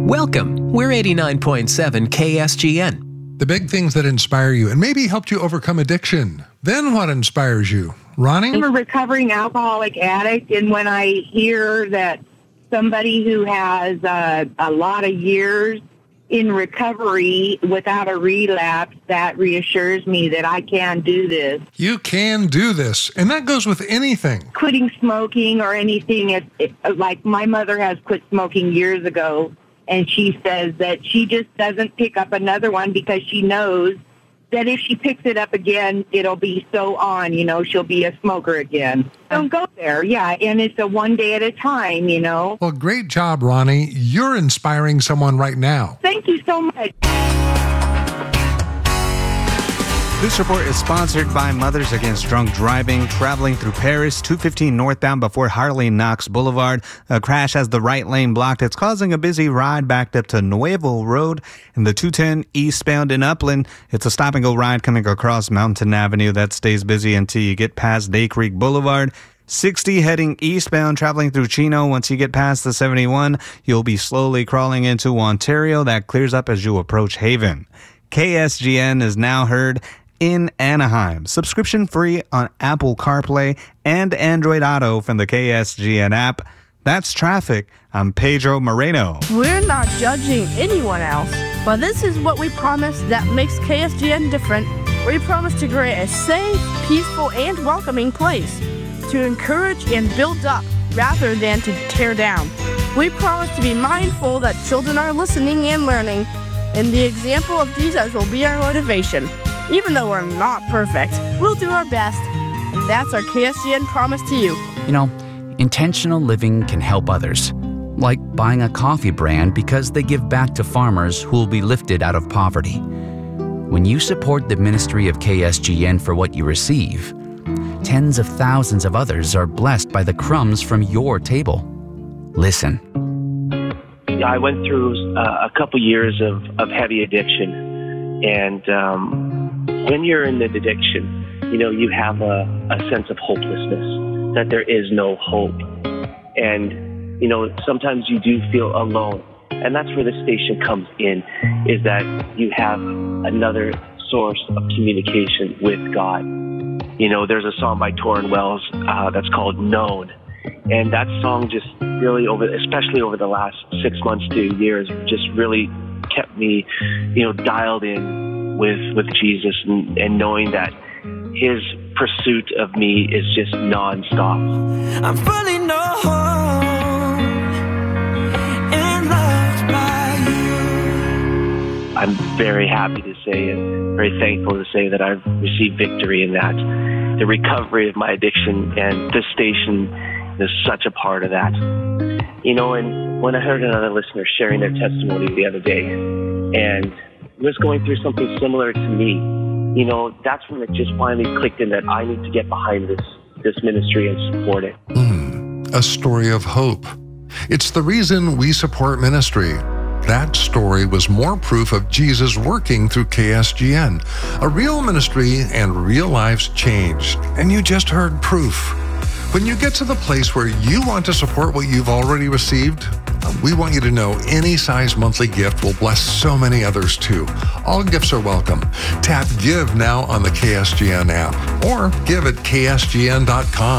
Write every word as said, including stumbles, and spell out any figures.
Welcome. We're eighty-nine point seven K S G N. The big things that inspire you and maybe helped you overcome addiction. Then what inspires you? Ronnie? I'm a recovering alcoholic addict, and when I hear that somebody who has uh, a lot of years in recovery without a relapse, that reassures me that I can do this. You can do this, and that goes with anything. Quitting smoking or anything, it, it, like my mother has quit smoking years ago, and she says that she just doesn't pick up another one because she knows that if she picks it up again, it'll be so on, you know, she'll be a smoker again. Don't go there, yeah, and it's a one day at a time, you know. Well, great job, Ronnie. You're inspiring someone right now. Thank you so much. This report is sponsored by Mothers Against Drunk Driving. Traveling through Paris, two fifteen northbound before Harley Knox Boulevard. A crash has the right lane blocked. It's causing a busy ride backed up to Nuevo Road. In the two ten eastbound in Upland, it's a stop-and-go ride coming across Mountain Avenue. That stays busy until you get past Day Creek Boulevard. sixty heading eastbound, traveling through Chino. Once you get past the seventy-one, you'll be slowly crawling into Ontario. That clears up as you approach Haven. K S G N is now heard in Anaheim. Subscription free on Apple CarPlay and Android Auto from the K S G N app. That's Traffic. I'm Pedro Moreno. We're not judging anyone else, but this is what we promise that makes K S G N different. We promise to create a safe, peaceful, and welcoming place to encourage and build up rather than to tear down. We promise to be mindful that children are listening and learning, and the example of Jesus will be our motivation. Even though we're not perfect, we'll do our best. And that's our K S G N promise to you. You know, intentional living can help others. Like buying a coffee brand because they give back to farmers who will be lifted out of poverty. When you support the ministry of K S G N for what you receive, tens of thousands of others are blessed by the crumbs from your table. Listen. I went through uh, a couple years of, of heavy addiction. And um, when you're in the addiction, you know, you have a, a sense of hopelessness, that there is no hope. And, you know, sometimes you do feel alone. And that's where the station comes in, is that you have another source of communication with God. You know, there's a song by Torrin Wells uh, that's called Known. And that song just really, over, especially over the last six months to years, just really kept me, you know, dialed in with with Jesus and, and knowing that his pursuit of me is just nonstop. I'm fully known and loved by you. I'm very happy to say and very thankful to say that I've received victory in that. The recovery of my addiction, and this station is such a part of that. You know, and when I heard another listener sharing their testimony the other day and was going through something similar to me, you know, that's when it just finally clicked in that I need to get behind this, this ministry and support it. Mm, a story of hope. It's the reason we support ministry. That story was more proof of Jesus working through K S G N. A real ministry and real lives changed. And you just heard proof. When you get to the place where you want to support what you've already received, we want you to know any size monthly gift will bless so many others too. All gifts are welcome. Tap Give now on the K S G N app or give at K S G N dot com.